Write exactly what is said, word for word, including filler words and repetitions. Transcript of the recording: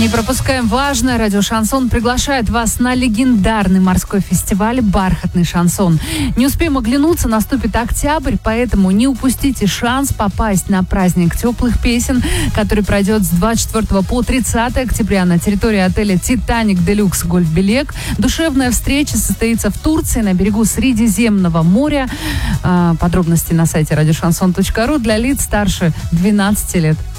Не пропускаем важное. Радио «Шансон» приглашает вас на легендарный морской фестиваль «Бархатный шансон». Не успеем оглянуться, наступит октябрь, поэтому не упустите шанс попасть на праздник теплых песен, который пройдет с двадцать четвёртого по тридцатое октября на территории отеля «Титаник Делюкс Гольф-Белек». Душевная встреча состоится в Турции на берегу Средиземного моря. Подробности на сайте радиошансон точка ру для лиц старше двенадцати лет.